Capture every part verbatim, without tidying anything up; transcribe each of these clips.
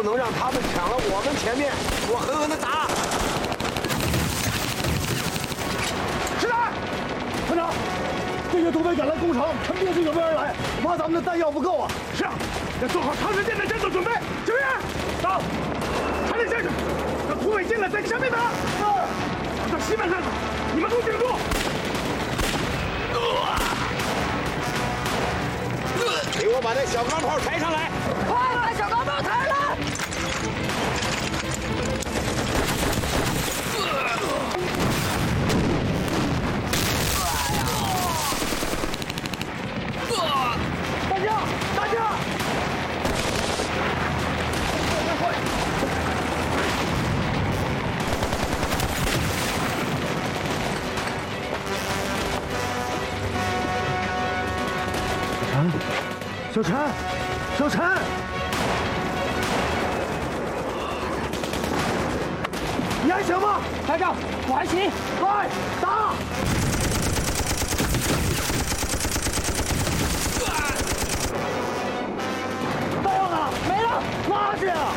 能让他们抢了我们前面，我狠狠的打。是的，团长，这些土匪赶来攻城，肯定是有备而来，我怕咱们的弹药不够啊。是啊，要做好长时间的战斗准备。救援到，传令下去，让土匪进来在前面打。啊，到西门看看，你们都顶住。给我把那小钢炮抬上来！快把小钢炮抬上来！大将，大将！快！小陈，小陈，你还行吗？排长，我还行。快打！弹药呢？没了，拉去啊！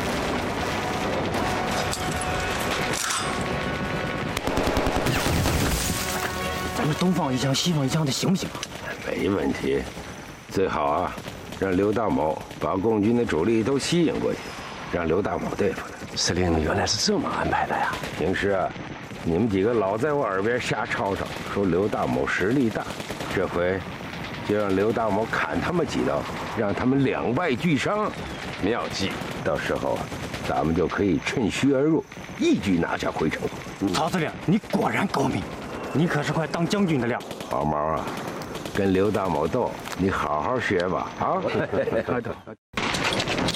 咱们东方一枪，西方一枪的行不行啊？ 没问题，最好啊。让刘大某把共军的主力都吸引过去，让刘大某对付他。 司令原来是这么安排的呀！ 平时啊，你们几个老在我耳边瞎吵吵，说刘大某实力大，这回就让刘大某砍他们几刀，让他们两败俱伤。妙计！到时候啊，咱们就可以趁虚而入，一举拿下回城。 曹司令，你果然高明，你可是快当将军的料。 黄毛啊！跟刘大某斗，你好好学吧，啊！